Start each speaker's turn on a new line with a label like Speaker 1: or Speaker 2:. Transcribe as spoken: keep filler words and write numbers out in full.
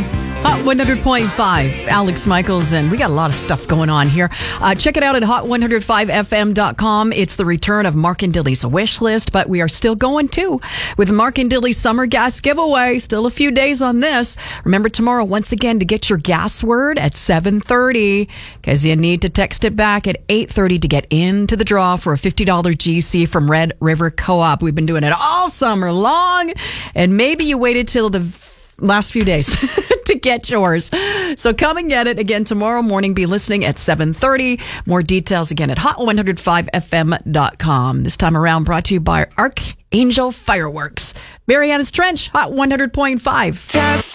Speaker 1: It's Hot one hundred point five. Alex Michaels, and we got a lot of stuff going on here. Uh, check it out at hot one oh five f m dot com. It's the return of Mark and Dilly's wish list, but we are still going too with Mark and Dilly's summer gas giveaway. Still a few days on this. Remember tomorrow, once again, to get your gas word at seven thirty, because you need to text it back at eight thirty to get into the draw for a fifty dollars G C from Red River Co-op. We've been doing it all summer long, and maybe you waited till the last few days to get yours. So come and get it again tomorrow morning. Be listening at seven thirty. More details again at hot one oh five f m dot com. This time around brought to you by Archangel Fireworks. Mariana's Trench, Hot one hundred point five.